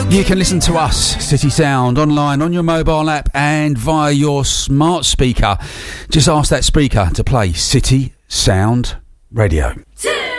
You can listen to us, City Sound, online, on your mobile app and via your smart speaker. Just ask that speaker to play City Sound Radio. 2